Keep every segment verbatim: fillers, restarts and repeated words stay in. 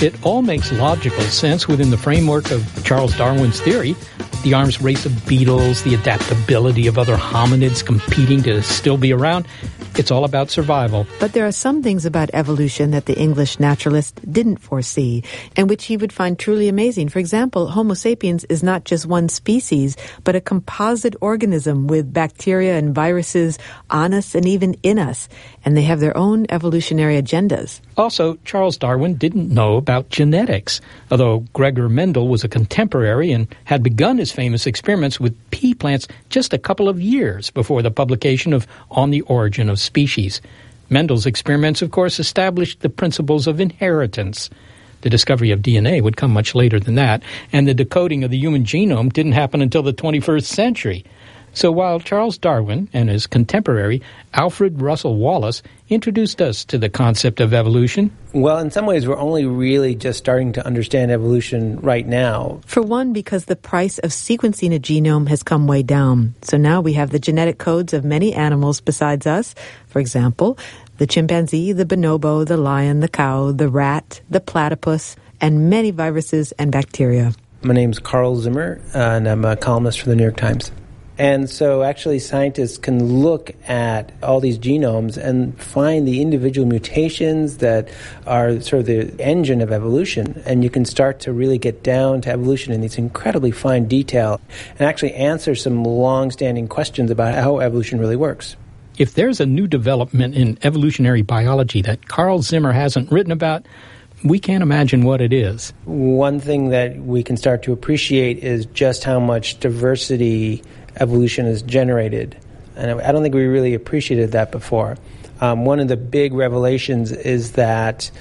It all makes logical sense within the framework of Charles Darwin's theory. The arms race of beetles, the adaptability of other hominids competing to still be around. It's all about survival. But there are some things about evolution that the English naturalist didn't foresee, and which he would find truly amazing. For example, Homo sapiens is not just one species, but a composite organism with bacteria and viruses on us and even in us, and they have their own evolutionary agendas. Also, Charles Darwin didn't know about genetics, although Gregor Mendel was a contemporary and had begun his famous experiments with pea plants just a couple of years before the publication of On the Origin of Species. Mendel's experiments, of course, established the principles of inheritance. The discovery of D N A would come much later than that, and the decoding of the human genome didn't happen until the twenty-first century. So while Charles Darwin and his contemporary Alfred Russel Wallace introduced us to the concept of evolution, well, in some ways, we're only really just starting to understand evolution right now. For one, because the price of sequencing a genome has come way down. So now we have the genetic codes of many animals besides us. For example, the chimpanzee, the bonobo, the lion, the cow, the rat, the platypus, and many viruses and bacteria. My name's Carl Zimmer, and I'm a columnist for the New York Times. And so actually scientists can look at all these genomes and find the individual mutations that are sort of the engine of evolution. And you can start to really get down to evolution in these incredibly fine detail and actually answer some long-standing questions about how evolution really works. If there's a new development in evolutionary biology that Carl Zimmer hasn't written about, we can't imagine what it is. One thing that we can start to appreciate is just how much diversity evolution has generated. And I don't think we really appreciated that before. Um, one of the big revelations is that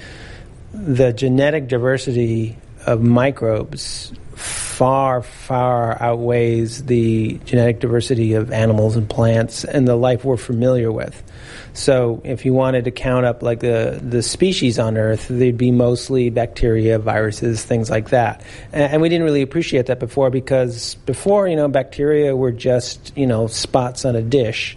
the genetic diversity of microbes far, far outweighs the genetic diversity of animals and plants and the life we're familiar with. So if you wanted to count up like the, the species on Earth, they'd be mostly bacteria, viruses, things like that. And, and we didn't really appreciate that before because before, you know, bacteria were just, you know, spots on a dish.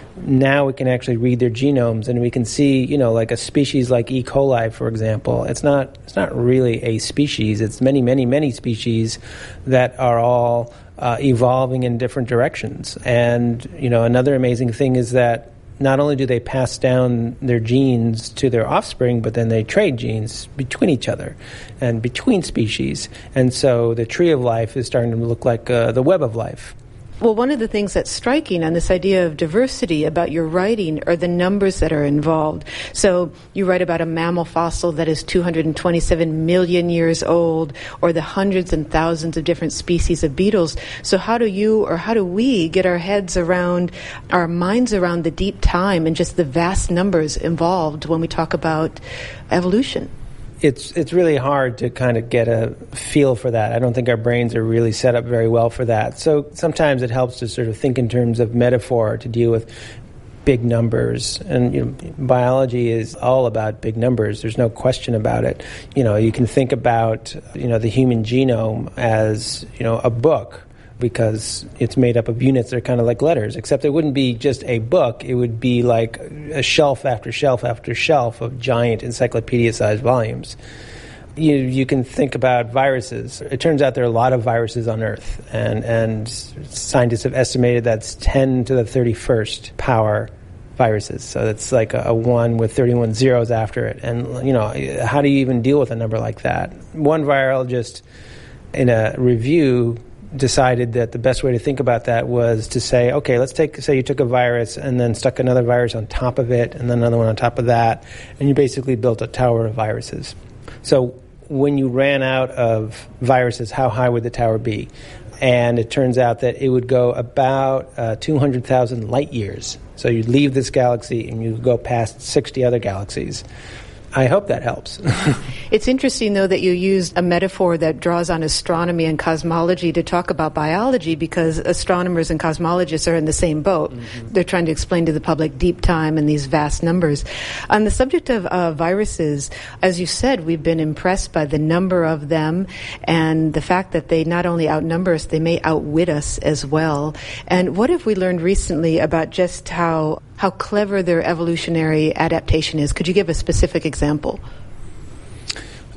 Now we can actually read their genomes and we can see, you know, like a species like E. coli, for example. It's not it's not really a species. It's many, many, many species that are all uh, evolving in different directions. And, you know, another amazing thing is that not only do they pass down their genes to their offspring, but then they trade genes between each other and between species. And so the tree of life is starting to look like uh, the web of life. Well, one of the things that's striking on this idea of diversity about your writing are the numbers that are involved. So you write about a mammal fossil that is two hundred twenty-seven million years old, or the hundreds and thousands of different species of beetles. So how do you, or how do we, get our heads around, our minds around the deep time and just the vast numbers involved when we talk about evolution? It's it's really hard to kind of get a feel for that. I don't think our brains are really set up very well for that. So sometimes it helps to sort of think in terms of metaphor to deal with big numbers. And you know, biology is all about big numbers. There's no question about it. You know, you can think about, you know, the human genome as, you know, a book, because it's made up of units that are kind of like letters, except it wouldn't be just a book. It would be like a shelf after shelf after shelf of giant encyclopedia-sized volumes. You you can think about viruses. It turns out there are a lot of viruses on Earth, and, and scientists have estimated that's ten to the thirty-first power viruses. So it's like a, a one with thirty-one zeros after it. And, you know, how do you even deal with a number like that? One virologist in a review decided that the best way to think about that was to say, okay, let's take, say you took a virus and then stuck another virus on top of it and then another one on top of that, and you basically built a tower of viruses. So when you ran out of viruses, how high would the tower be? And it turns out that it would go about uh, two hundred thousand light years. So you'd leave this galaxy and you'd go past sixty other galaxies. I hope that helps. It's interesting, though, that you used a metaphor that draws on astronomy and cosmology to talk about biology, because astronomers and cosmologists are in the same boat. Mm-hmm. They're trying to explain to the public deep time and these vast numbers. On the subject of uh, viruses, as you said, we've been impressed by the number of them and the fact that they not only outnumber us, they may outwit us as well. And what have we learned recently about just how how clever their evolutionary adaptation is? Could you give a specific example?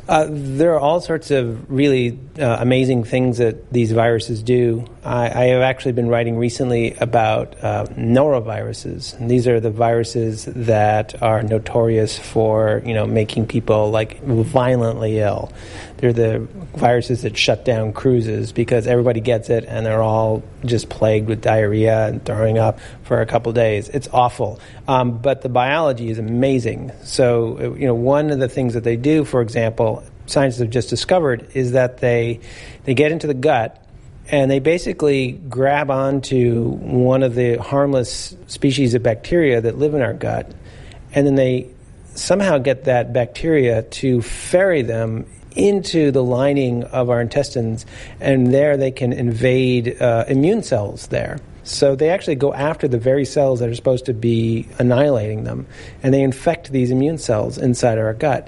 Uh, there are all sorts of really uh, amazing things that these viruses do. I, I have actually been writing recently about uh, noroviruses. And these are the viruses that are notorious for, you know, making people like violently ill. They're the viruses that shut down cruises because everybody gets it and they're all just plagued with diarrhea and throwing up for a couple days. It's awful. Um, but the biology is amazing. So, you know, one of the things that they do, for example, scientists have just discovered, is that they they get into the gut and they basically grab onto one of the harmless species of bacteria that live in our gut, and then they somehow get that bacteria to ferry them into the lining of our intestines, and there they can invade uh, immune cells there. So they actually go after the very cells that are supposed to be annihilating them, and they infect these immune cells inside our gut.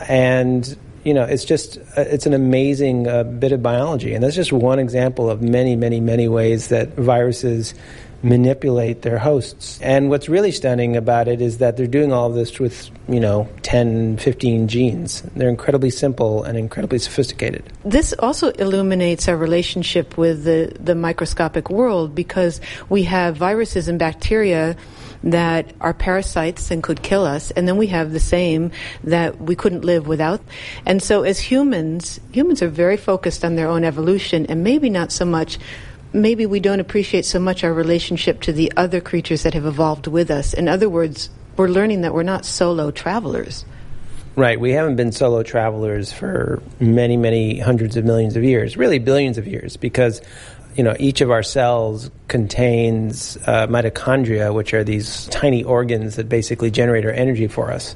And, you know, it's just, uh, it's an amazing uh, bit of biology. And that's just one example of many, many, many ways that viruses manipulate their hosts. And what's really stunning about it is that they're doing all of this with, you know, ten, fifteen genes. They're incredibly simple and incredibly sophisticated. This also illuminates our relationship with the, the microscopic world, because we have viruses and bacteria that are parasites and could kill us, and then we have the same that we couldn't live without. And so as humans, humans are very focused on their own evolution, and maybe not so much maybe we don't appreciate so much our relationship to the other creatures that have evolved with us. In other words, we're learning that we're not solo travelers. Right. We haven't been solo travelers for many, many hundreds of millions of years, really billions of years, because, you know, each of our cells contains uh, mitochondria, which are these tiny organs that basically generate our energy for us.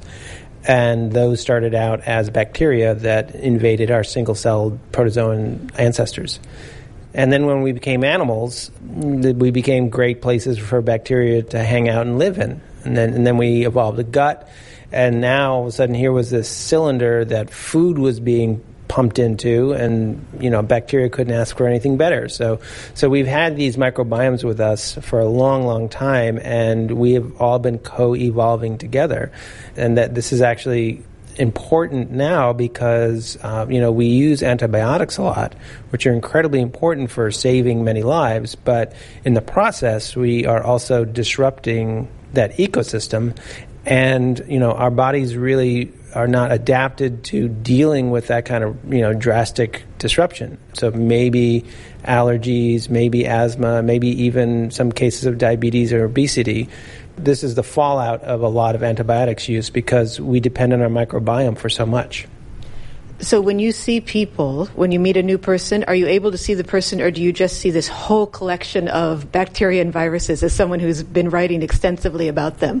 And those started out as bacteria that invaded our single-celled protozoan ancestors. And then when we became animals, we became great places for bacteria to hang out and live in. And then and then we evolved a gut, and now all of a sudden here was this cylinder that food was being pumped into, and, you know, bacteria couldn't ask for anything better. So so we've had these microbiomes with us for a long, long time, and we have all been co-evolving together. And that this is actually important now because, uh, you know, we use antibiotics a lot, which are incredibly important for saving many lives, but in the process, we are also disrupting that ecosystem, and, you know, our bodies really are not adapted to dealing with that kind of, you know, drastic disruption. So maybe allergies, maybe asthma, maybe even some cases of diabetes or obesity. This is the fallout of a lot of antibiotics use because we depend on our microbiome for so much. So when you see people, when you meet a new person, are you able to see the person, or do you just see this whole collection of bacteria and viruses as someone who's been writing extensively about them?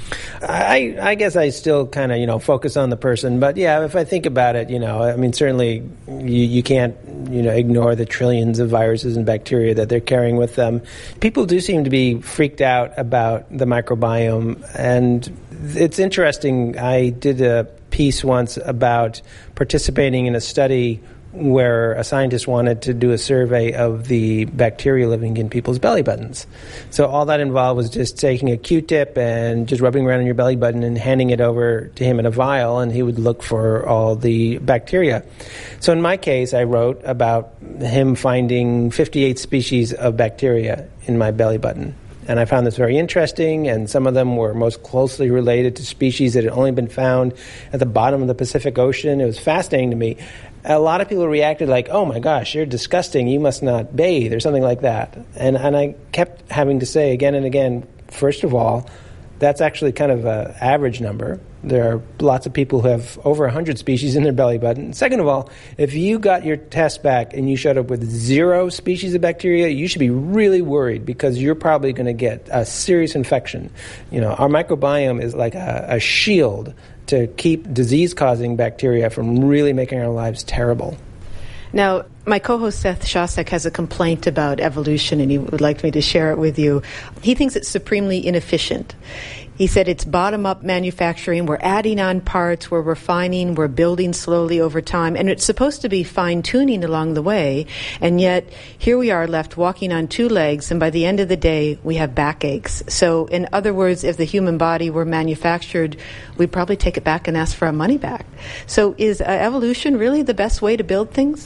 I, I guess I still kind of, you know, focus on the person. But, yeah, if I think about it, you know, I mean, certainly you, you can't, you know, ignore the trillions of viruses and bacteria that they're carrying with them. People do seem to be freaked out about the microbiome. And it's interesting. I did a piece once about participating in a study where a scientist wanted to do a survey of the bacteria living in people's belly buttons. So all that involved was just taking a Q-tip and just rubbing around on your belly button and handing it over to him in a vial, and he would look for all the bacteria. So in my case, I wrote about him finding fifty-eight species of bacteria in my belly button. And I found this very interesting, and some of them were most closely related to species that had only been found at the bottom of the Pacific Ocean. It was fascinating to me. A lot of people reacted like, oh my gosh, you're disgusting, you must not bathe, or something like that. And and I kept having to say again and again, first of all, that's actually kind of an average number. There are lots of people who have over one hundred species in their belly button. Second of all, if you got your test back and you showed up with zero species of bacteria, you should be really worried because you're probably going to get a serious infection. You know, our microbiome is like a, a shield to keep disease-causing bacteria from really making our lives terrible. Now, My co-host Seth Shostak has a complaint about evolution, and he would like me to share it with you. He thinks it's supremely inefficient. He said it's bottom-up manufacturing. We're adding on parts, we're refining, we're building slowly over time, and it's supposed to be fine-tuning along the way, and yet here we are left walking on two legs, and by the end of the day, we have backaches. So, in other words, if the human body were manufactured, we'd probably take it back and ask for our money back. So is uh, evolution really the best way to build things?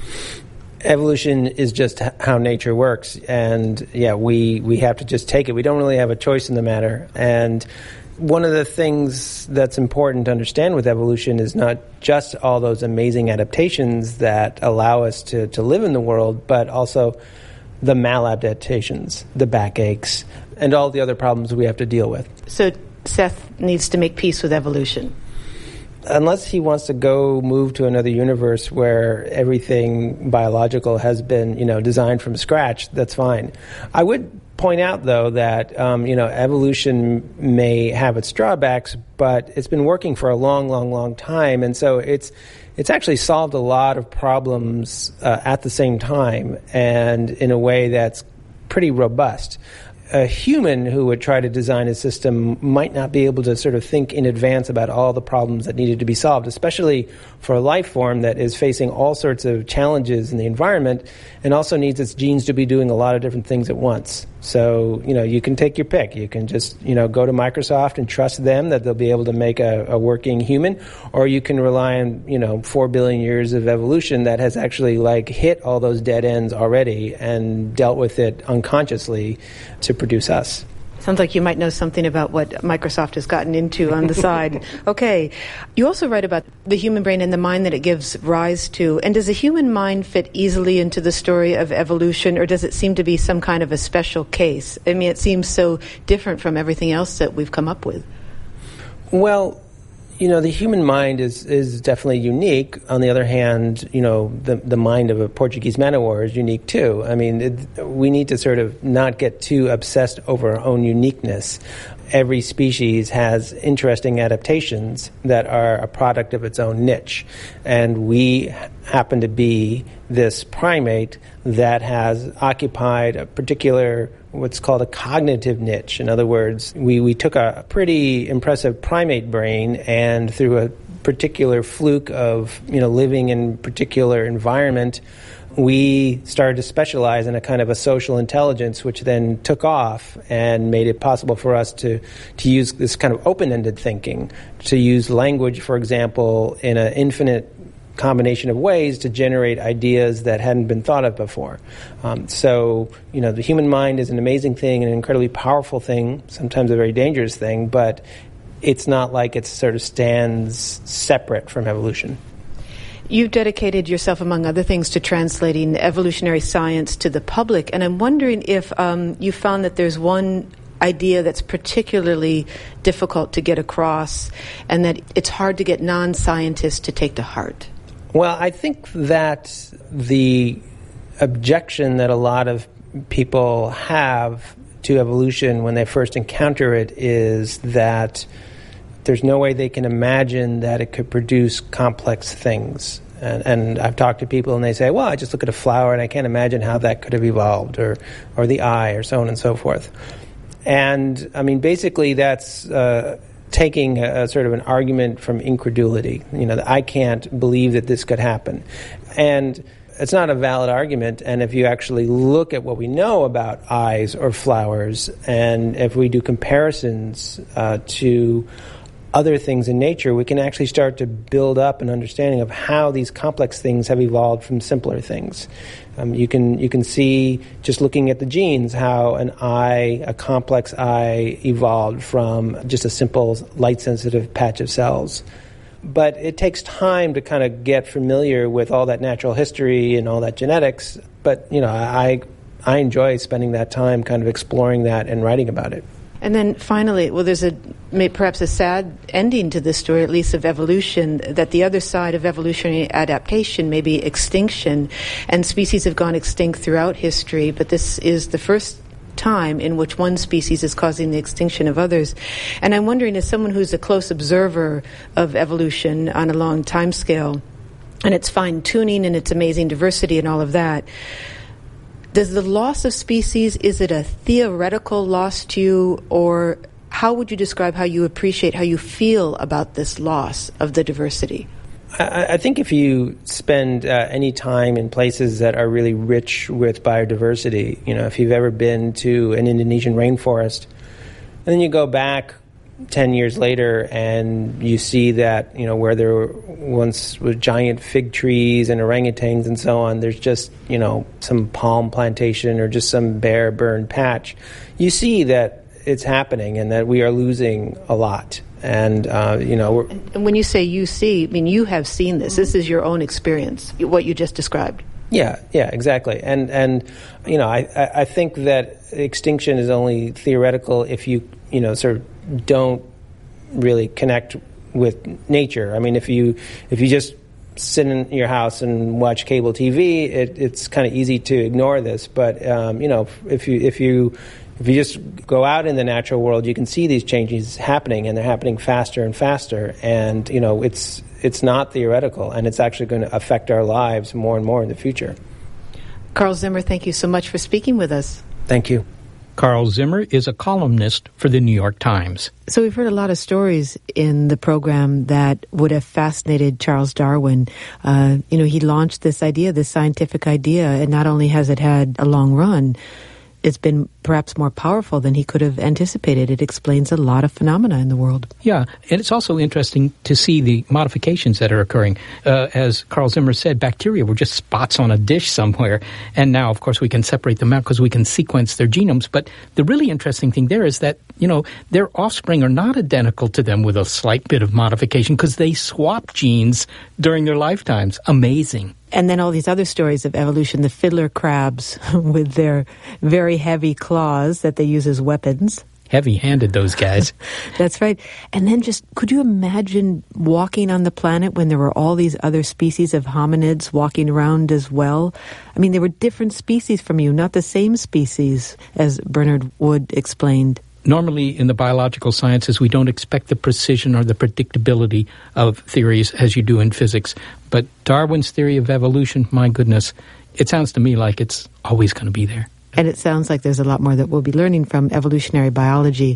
Evolution is just how nature works, and yeah, we, we have to just take it. We don't really have a choice in the matter. And one of the things that's important to understand with evolution is not just all those amazing adaptations that allow us to, to live in the world, but also the maladaptations, the backaches, and all the other problems we have to deal with. So Seth needs to make peace with evolution. Unless he wants to go move to another universe where everything biological has been, you know, designed from scratch, that's fine. I would point out, though, that, um, you know, evolution may have its drawbacks, but it's been working for a long, long, long time. And so it's it's actually solved a lot of problems uh, at the same time and in a way that's pretty robust. A human who would try to design a system might not be able to sort of think in advance about all the problems that needed to be solved, especially for a life form that is facing all sorts of challenges in the environment and also needs its genes to be doing a lot of different things at once. So, you know, you can take your pick. You can just, you know, go to Microsoft and trust them that they'll be able to make a, a working human, or you can rely on, you know, four billion years of evolution that has actually, like, hit all those dead ends already and dealt with it unconsciously to produce us. Sounds like you might know something about what Microsoft has gotten into on the side. Okay. You also write about the human brain and the mind that it gives rise to. And does a human mind fit easily into the story of evolution, or does it seem to be some kind of a special case? I mean, it seems so different from everything else that we've come up with. Well, you know, the human mind is, is definitely unique. On the other hand, you know, the the mind of a Portuguese man-o-war is unique too. I mean, it, we need to sort of not get too obsessed over our own uniqueness. Every species has interesting adaptations that are a product of its own niche. And we happen to be this primate that has occupied a particular what's called a cognitive niche. In other words, we, we took a pretty impressive primate brain and through a particular fluke of, you know, living in particular environment, we started to specialize in a kind of a social intelligence, which then took off and made it possible for us to, to use this kind of open-ended thinking, to use language, for example, in an infinite combination of ways to generate ideas that hadn't been thought of before. Um, so, you know, the human mind is an amazing thing, an incredibly powerful thing, sometimes a very dangerous thing, but it's not like it sort of stands separate from evolution. You've dedicated yourself, among other things, to translating evolutionary science to the public, and I'm wondering if um, you found that there's one idea that's particularly difficult to get across and that it's hard to get non-scientists to take to heart. Well, I think that the objection that a lot of people have to evolution when they first encounter it is that there's no way they can imagine that it could produce complex things. And, and I've talked to people and they say, well, I just look at a flower and I can't imagine how that could have evolved, or, or the eye, or so on and so forth. And, I mean, basically that's uh, taking a, a sort of an argument from incredulity. You know, I can't believe that this could happen. And it's not a valid argument, and if you actually look at what we know about eyes or flowers, and if we do comparisons uh, to other things in nature, we can actually start to build up an understanding of how these complex things have evolved from simpler things. Um, you can you can see, just looking at the genes, how an eye, a complex eye, evolved from just a simple light-sensitive patch of cells. But it takes time to kind of get familiar with all that natural history and all that genetics. But, you know, I I enjoy spending that time kind of exploring that and writing about it. And then finally, well, there's a perhaps a sad ending to this story, at least of evolution, that the other side of evolutionary adaptation may be extinction. And species have gone extinct throughout history, but this is the first time in which one species is causing the extinction of others. And I'm wondering, as someone who's a close observer of evolution on a long time scale, and its fine-tuning and its amazing diversity and all of that. Does the loss of species, is it a theoretical loss to you, or how would you describe how you appreciate, how you feel about this loss of the diversity? I, I think if you spend uh, any time in places that are really rich with biodiversity, you know, if you've ever been to an Indonesian rainforest, and then you go back ten years later and you see that, you know, where there were once were giant fig trees and orangutans and so on, there's just, you know, some palm plantation or just some bare burned patch. You see that it's happening and that we are losing a lot. And, uh, you know... We're, and when you say you see, I mean, you have seen this. This is your own experience, what you just described. Yeah, yeah, exactly. And, and you know, I, I think that extinction is only theoretical if you, you know, sort of don't really connect with nature. I mean, if you if you just sit in your house and watch cable T V, it, it's kind of easy to ignore this. But um, you know, if you if you if you just go out in the natural world, you can see these changes happening, and they're happening faster and faster. And you know, it's it's not theoretical, and it's actually going to affect our lives more and more in the future. Carl Zimmer, thank you so much for speaking with us. Thank you. Carl Zimmer is a columnist for the New York Times. So we've heard a lot of stories in the program that would have fascinated Charles Darwin. Uh, you know, he launched this idea, this scientific idea, and not only has it had a long run, it's been perhaps more powerful than he could have anticipated. It explains a lot of phenomena in the world. Yeah, and it's also interesting to see the modifications that are occurring. Uh, as Carl Zimmer said, bacteria were just spots on a dish somewhere, and now, of course, we can separate them out because we can sequence their genomes. But the really interesting thing there is that, you know, their offspring are not identical to them with a slight bit of modification because they swap genes during their lifetimes. Amazing. And then all these other stories of evolution, the fiddler crabs with their very heavy claws that they use as weapons. Heavy-handed, those guys. That's right. And then just, could you imagine walking on the planet when there were all these other species of hominids walking around as well? I mean, they were different species from you, not the same species, as Bernard Wood explained. Normally, in the biological sciences, we don't expect the precision or the predictability of theories as you do in physics. But Darwin's theory of evolution, my goodness, it sounds to me like it's always going to be there. And it sounds like there's a lot more that we'll be learning from evolutionary biology.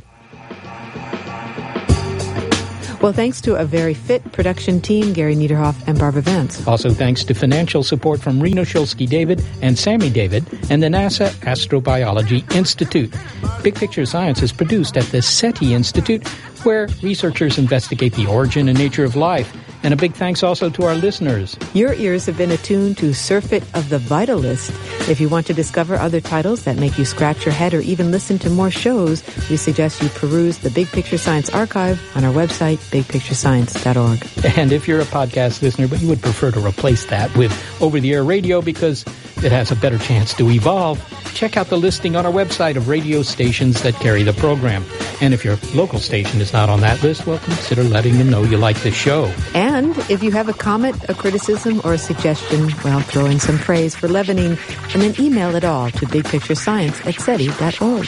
Well, thanks to a very fit production team, Gary Niederhoff and Barbara Vance. Also thanks to financial support from Reno Shulsky-David and Sammy David and the NASA Astrobiology Institute. Big Picture Science is produced at the SETI Institute, where researchers investigate the origin and nature of life. And a big thanks also to our listeners. Your ears have been attuned to Surfeit of the Vitalist. If you want to discover other titles that make you scratch your head or even listen to more shows, we suggest you peruse the Big Picture Science archive on our website, big picture science dot org. And if you're a podcast listener, but you would prefer to replace that with over-the-air radio because it has a better chance to evolve, check out the listing on our website of radio stations that carry the program. And if your local station is not on that list, well, consider letting them know you like the show. And if you have a comment, a criticism, or a suggestion, well, throw in some praise for leavening, and then email it all to big picture science at seti dot org.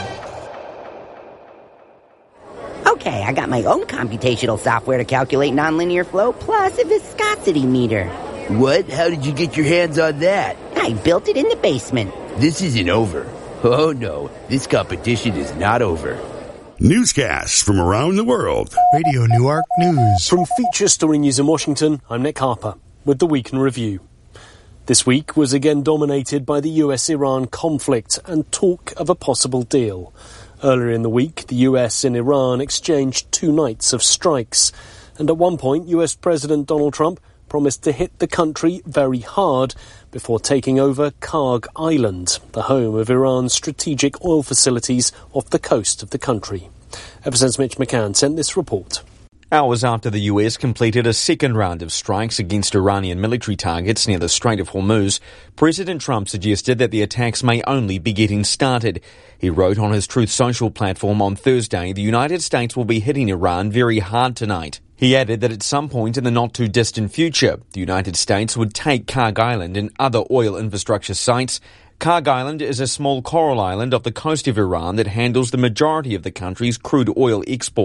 Okay, I got my own computational software to calculate nonlinear flow, plus a viscosity meter. What? How did you get your hands on that? I built it in the basement. This isn't over. Oh no, this competition is not over. Newscasts from around the world. Radio Newark News. From Feature Story News in Washington, I'm Nick Harper with the Week in Review. This week was again dominated by the U S Iran conflict and talk of a possible deal. Earlier in the week, the U S and Iran exchanged two nights of strikes. And at one point, U S President Donald Trump promised to hit the country very hard before taking over Karg Island, the home of Iran's strategic oil facilities off the coast of the country. Eversense Mitch McCann sent this report. Hours after the U S completed a second round of strikes against Iranian military targets near the Strait of Hormuz, President Trump suggested that the attacks may only be getting started. He wrote on his Truth Social platform on Thursday, the United States will be hitting Iran very hard tonight. He added that at some point in the not-too-distant future, the United States would take Karg Island and other oil infrastructure sites. Karg Island is a small coral island off the coast of Iran that handles the majority of the country's crude oil exports.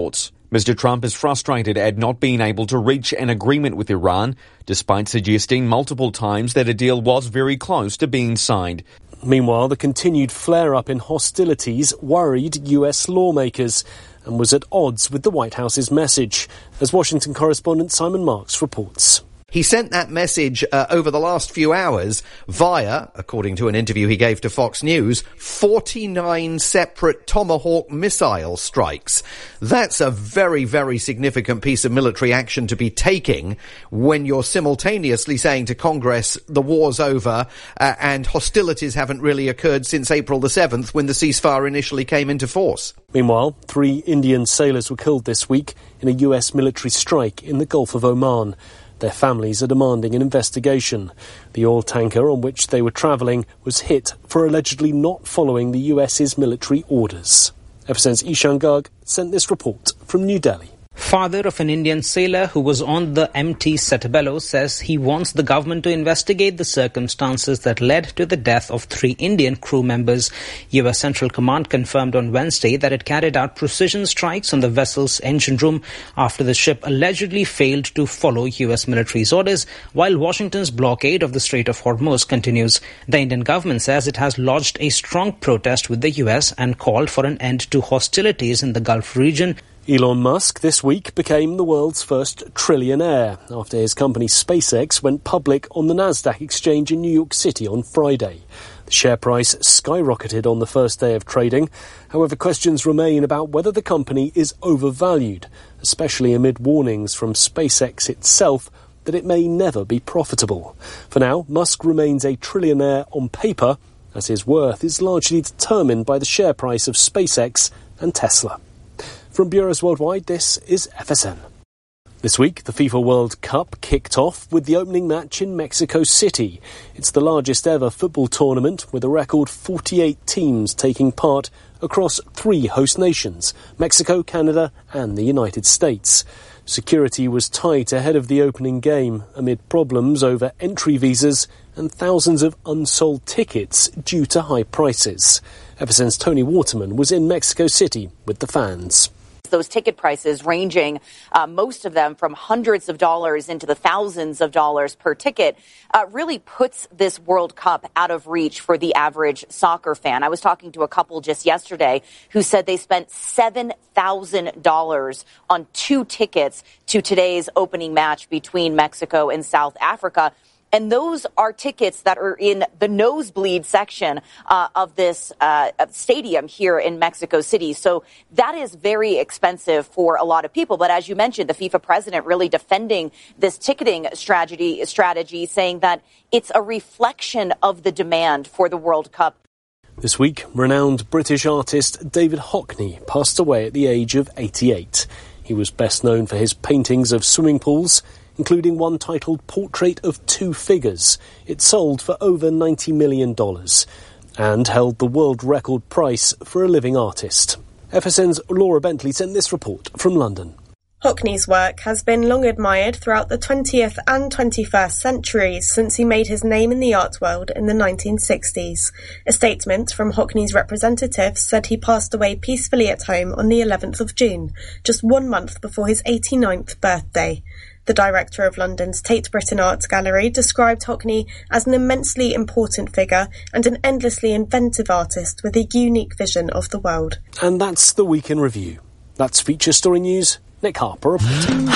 Mister Trump is frustrated at not being able to reach an agreement with Iran, despite suggesting multiple times that a deal was very close to being signed. Meanwhile, the continued flare-up in hostilities worried U S lawmakers and was at odds with the White House's message, as Washington correspondent Simon Marks reports. He sent that message uh, over the last few hours via, according to an interview he gave to Fox News, forty-nine separate Tomahawk missile strikes. That's a very, very significant piece of military action to be taking when you're simultaneously saying to Congress the war's over uh, and hostilities haven't really occurred since April the seventh when the ceasefire initially came into force. Meanwhile, three Indian sailors were killed this week in a U S military strike in the Gulf of Oman. Their families are demanding an investigation. The oil tanker on which they were travelling was hit for allegedly not following the U S's military orders. F S N's Ishan Garg sent this report from New Delhi. Father of an Indian sailor who was on the M T Setabelo says he wants the government to investigate the circumstances that led to the death of three Indian crew members. U S Central Command confirmed on Wednesday that it carried out precision strikes on the vessel's engine room after the ship allegedly failed to follow U S military's orders, while Washington's blockade of the Strait of Hormuz continues. The Indian government says it has lodged a strong protest with the U S and called for an end to hostilities in the Gulf region. Elon Musk this week became the world's first trillionaire after his company SpaceX went public on the Nasdaq exchange in New York City on Friday. The share price skyrocketed on the first day of trading. However, questions remain about whether the company is overvalued, especially amid warnings from SpaceX itself that it may never be profitable. For now, Musk remains a trillionaire on paper, as his worth is largely determined by the share price of SpaceX and Tesla. From bureaus worldwide, this is F S N. This week, the FIFA World Cup kicked off with the opening match in Mexico City. It's the largest ever football tournament, with a record forty-eight teams taking part across three host nations, Mexico, Canada and the United States. Security was tight ahead of the opening game amid problems over entry visas and thousands of unsold tickets due to high prices. F S N's Tony Waterman was in Mexico City with the fans. Those ticket prices ranging, uh, most of them from hundreds of dollars into the thousands of dollars per ticket, uh, really puts this World Cup out of reach for the average soccer fan. I was talking to a couple just yesterday who said they spent seven thousand dollars on two tickets to today's opening match between Mexico and South Africa. And those are tickets that are in the nosebleed section uh, of this uh, stadium here in Mexico City. So that is very expensive for a lot of people. But as you mentioned, the FIFA president really defending this ticketing strategy, strategy, saying that it's a reflection of the demand for the World Cup. This week, renowned British artist David Hockney passed away at the age of eighty-eight. He was best known for his paintings of swimming pools, including one titled Portrait of Two Figures. It sold for over ninety million dollars and held the world record price for a living artist. F S N's Laura Bentley sent this report from London. Hockney's work has been long admired throughout the twentieth and twenty-first centuries since he made his name in the art world in the nineteen sixties. A statement from Hockney's representatives said he passed away peacefully at home on the eleventh of June, just one month before his eighty-ninth birthday. The director of London's Tate Britain Art Gallery described Hockney as an immensely important figure and an endlessly inventive artist with a unique vision of the world. And that's the Week in Review. That's Feature Story News. Nick Harper reporting.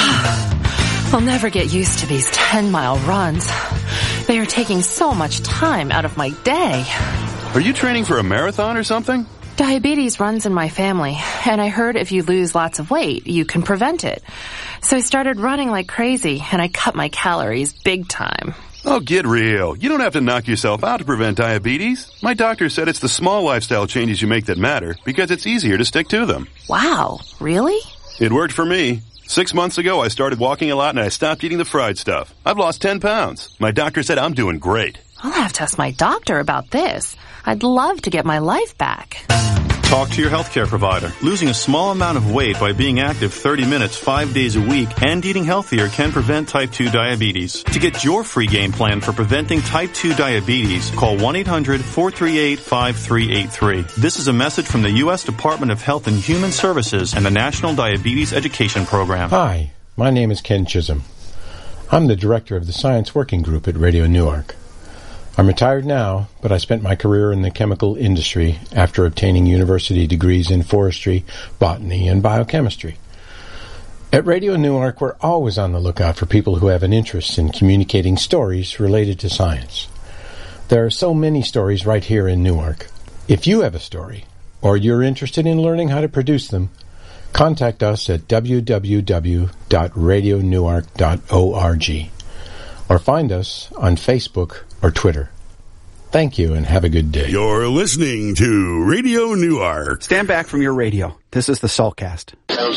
I'll never get used to these ten-mile runs. They are taking so much time out of my day. Are you training for a marathon or something? Diabetes runs in my family, and I heard if you lose lots of weight, you can prevent it. So I started running like crazy, and I cut my calories big time. Oh, get real. You don't have to knock yourself out to prevent diabetes. My doctor said it's the small lifestyle changes you make that matter, because it's easier to stick to them. Wow, really? It worked for me. Six months ago, I started walking a lot, and I stopped eating the fried stuff. I've lost ten pounds. My doctor said I'm doing great. I'll have to ask my doctor about this. I'd love to get my life back. Talk to your healthcare provider. Losing a small amount of weight by being active thirty minutes, five days a week, and eating healthier can prevent type two diabetes. To get your free game plan for preventing type two diabetes, call one eight hundred, four three eight, five three eight three. This is a message from the U S Department of Health and Human Services and the National Diabetes Education Program. Hi, my name is Ken Chisholm. I'm the director of the Science Working Group at Radio Newark. I'm retired now, but I spent my career in the chemical industry after obtaining university degrees in forestry, botany, and biochemistry. At Radio Newark, we're always on the lookout for people who have an interest in communicating stories related to science. There are so many stories right here in Newark. If you have a story, or you're interested in learning how to produce them, contact us at w w w dot radio newark dot org or find us on Facebook or Twitter. Thank you and have a good day. You're listening to Radio Newark. Stand back from your radio. This is the Saltcast.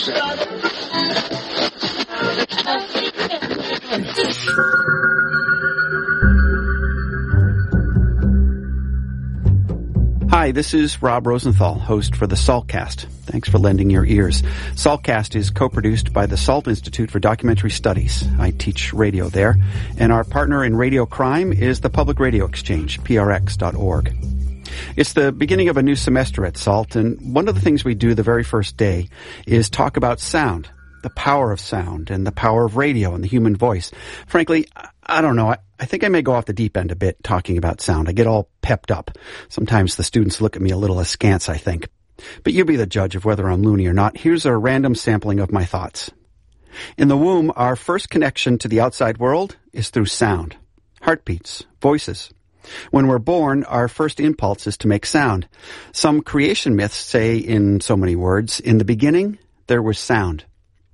Hi, this is Rob Rosenthal, host for the Saltcast. Thanks for lending your ears. Saltcast is co-produced by the Salt Institute for Documentary Studies. I teach radio there. And our partner in radio crime is the Public Radio Exchange, P R X dot org. It's the beginning of a new semester at SALT, and one of the things we do the very first day is talk about sound, the power of sound, and the power of radio and the human voice. Frankly, I don't know. I, I think I may go off the deep end a bit talking about sound. I get all pepped up. Sometimes the students look at me a little askance, I think. But you be the judge of whether I'm loony or not. Here's a random sampling of my thoughts. In the womb, our first connection to the outside world is through sound. Heartbeats, voices. When we're born, our first impulse is to make sound. Some creation myths say, in so many words, in the beginning, there was sound.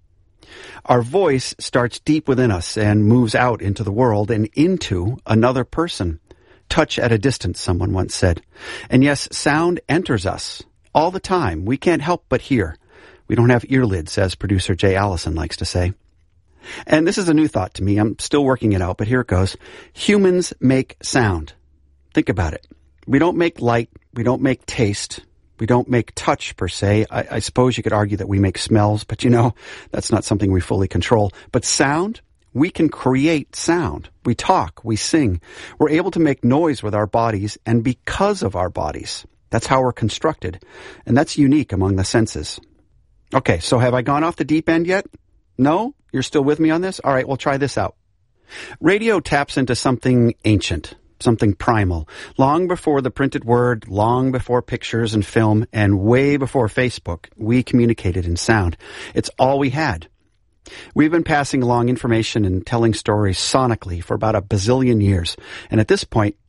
Our voice starts deep within us and moves out into the world and into another person. Touch at a distance, someone once said. And yes, sound enters us all the time. We can't help but hear. We don't have earlids, as producer Jay Allison likes to say. And this is a new thought to me. I'm still working it out, but here it goes. Humans make sound. Think about it. We don't make light. We don't make taste. We don't make touch, per se. I, I suppose you could argue that we make smells, but you know, that's not something we fully control. But sound, we can create sound. We talk, we sing. We're able to make noise with our bodies, and because of our bodies. That's how we're constructed. And that's unique among the senses. Okay, so have I gone off the deep end yet? No? You're still with me on this? All right, we'll try this out. Radio taps into something ancient. Something primal. Long before the printed word, long before pictures and film, and way before Facebook, we communicated in sound. It's all we had. We've been passing along information and telling stories sonically for about a bazillion years, and at this point,